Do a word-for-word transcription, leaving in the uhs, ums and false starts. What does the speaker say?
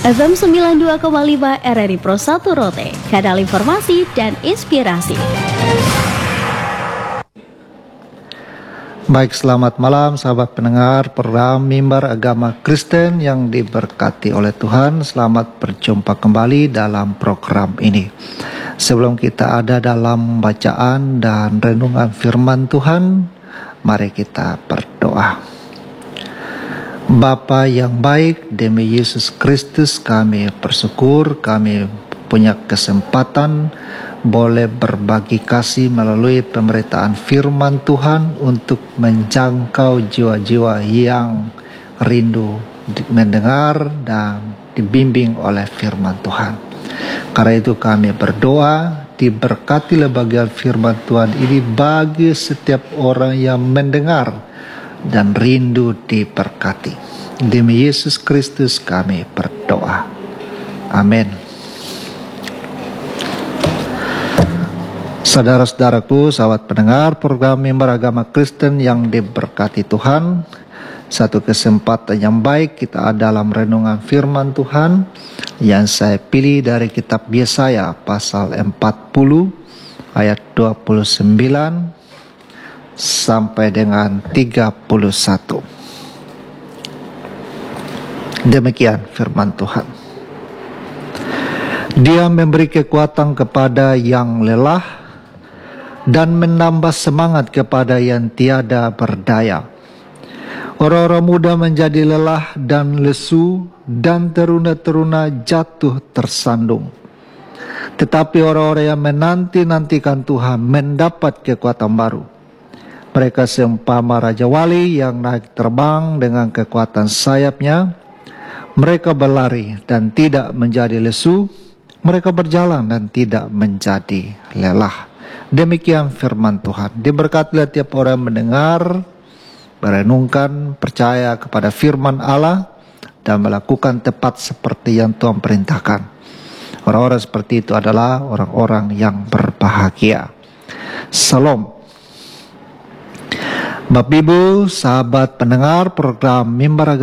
F M sembilan puluh dua koma lima R R I Pro satu Rote, kanal informasi dan inspirasi. Baik, selamat malam sahabat pendengar program Mimbar Agama Kristen yang diberkati oleh Tuhan. Selamat berjumpa kembali dalam program ini. Sebelum kita ada dalam bacaan dan renungan firman Tuhan, mari kita berdoa. Bapa yang baik, demi Yesus Kristus kami bersyukur kami punya kesempatan boleh berbagi kasih melalui pemberitaan firman Tuhan untuk menjangkau jiwa-jiwa yang rindu mendengar dan dibimbing oleh firman Tuhan. Karena itu kami berdoa, diberkatilah bagian firman Tuhan ini bagi setiap orang yang mendengar dan rindu diberkati. Demi Yesus Kristus kami berdoa. Amin. Saudara-saudaraku, sahabat pendengar program Mimbar Agama Kristen yang diberkati Tuhan, satu kesempatan yang baik kita ada dalam renungan firman Tuhan yang saya pilih dari kitab Yesaya pasal empat puluh ayat dua puluh sembilan sampai dengan tiga puluh satu. Demikian firman Tuhan. Dia memberi kekuatan kepada yang lelah dan menambah semangat kepada yang tiada berdaya. Orang-orang muda menjadi lelah dan lesu, dan teruna-teruna jatuh tersandung. Tetapi orang-orang yang menanti-nantikan Tuhan mendapat kekuatan baru. Mereka seumpama Raja Wali yang naik terbang dengan kekuatan sayapnya. Mereka berlari dan tidak menjadi lesu. Mereka berjalan dan tidak menjadi lelah. Demikian firman Tuhan. Diberkatilah tiap orang mendengar, merenungkan, percaya kepada firman Allah, dan melakukan tepat seperti yang Tuhan perintahkan. Orang-orang seperti itu adalah orang-orang yang berbahagia. Salam. Bapak Ibu, sahabat pendengar program Mimbar Agama